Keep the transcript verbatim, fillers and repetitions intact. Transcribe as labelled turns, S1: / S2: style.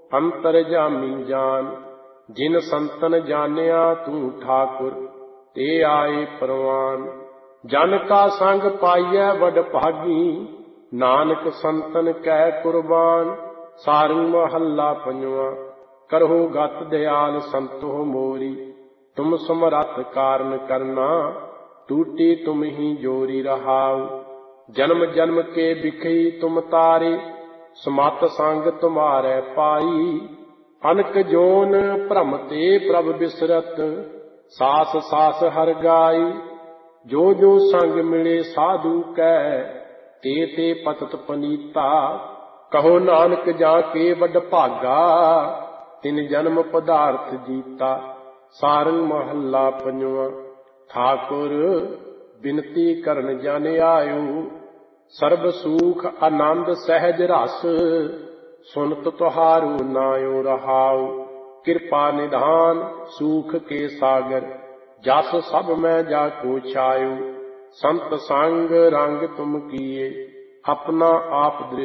S1: अंतरजामी जान। जिन संतन जानिया तू ठाकुर, ते आए परवान। जन का संग पाइयै वड भागी, नानक संतन कै कुर्बान। सारंग महला पंजवा। करहो गत दयाल संतो मोरी, तुम समरथ कारण करना। टूटी तुम ही जोरी रहाऊ, जन्म जन्म के बिखई तुम तारे। समत संग तुम्हारे पाई, अनक जोन भ्रम ते प्रभ बिसरत। सास सास हर गाई, जो जो संग मिले साधु कै। ते ते पतत पनीता, कहो नानक जाके वड भागा। तिन जन्म पदार्थ जीता। सारंग महला पंजवा। ठाकुर बिनती करन जन आयो, सर्ब सुख आनंद सहज रस। सुनत तुहारू नायो रहाऊ, कृपा निधान सुख के सागर। जस सब मैं जाको छायो, संत संग रंग तुम किए। अपना आप दृष्टि